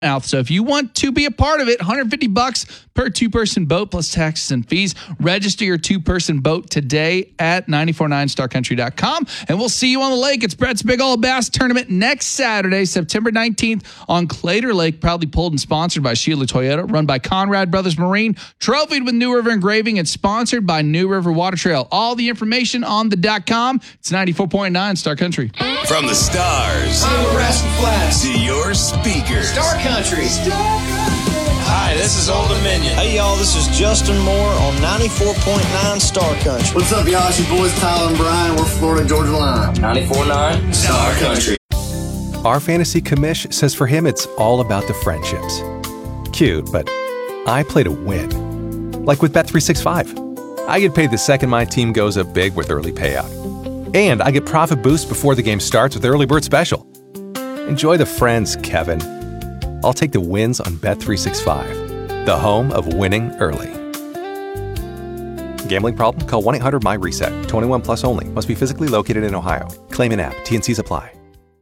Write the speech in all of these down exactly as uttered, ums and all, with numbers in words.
Mouth. So if you want to be a part of it, one hundred fifty bucks per two-person boat plus taxes and fees. Register your two-person boat today at nine four nine star country dot com, and we'll see you on the lake. It's Brett's Big Old Bass Tournament next Saturday, September nineteenth on Clater Lake, proudly pulled and sponsored by Sheila Toyota, run by Conrad Brothers Marine, trophied with New River Engraving, and sponsored by New River Water Trail. All the information on the .com. It's ninety-four point nine Star Country. From the stars I'm Rascal Flatts to your speakers. Star Country. Star Country. Hi, this is Old Dominion. Hey, y'all, this is Justin Moore on ninety-four point nine Star Country. What's up, y'all? It's your boys Tyler and Brian. We're Florida Georgia Line. ninety-four point nine Star Country. Our fantasy commish says for him it's all about the friendships. Cute, but I play to win. Like with Bet three sixty-five. I get paid the second my team goes up big with early payout. And I get profit boost before the game starts with Early Bird Special. Enjoy the friends, Kevin. I'll take the wins on Bet three sixty-five, the home of winning early. Gambling problem? Call one eight hundred M Y reset. twenty-one plus only. Must be physically located in Ohio. Claim in app. T N Cs apply.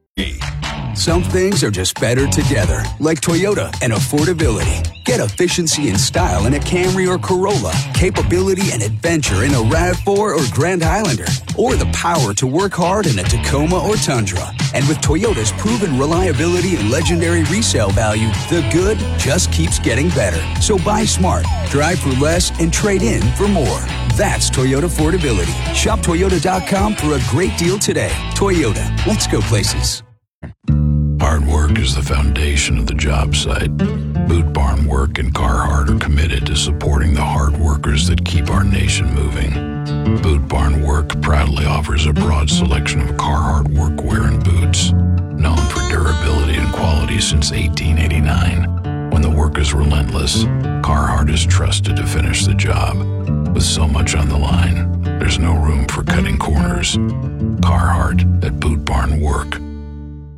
Some things are just better together, like Toyota and affordability. Get efficiency and style in a Camry or Corolla, capability and adventure in a RAV four or Grand Highlander, or the power to work hard in a Tacoma or Tundra. And with Toyota's proven reliability and legendary resale value, the good just keeps getting better. So buy smart, drive for less, and trade in for more. That's Toyota affordability. Shop Toyota dot com for a great deal today. Toyota, let's go places. Hard work is the foundation of the job site. Boot Barn Work and Carhartt are committed to supporting the hard workers that keep our nation moving. Boot Barn Work proudly offers a broad selection of Carhartt workwear and boots, known for durability and quality since eighteen eighty-nine. When the work is relentless, Carhartt is trusted to finish the job. With so much on the line, there's no room for cutting corners. Carhartt at Boot Barn Work.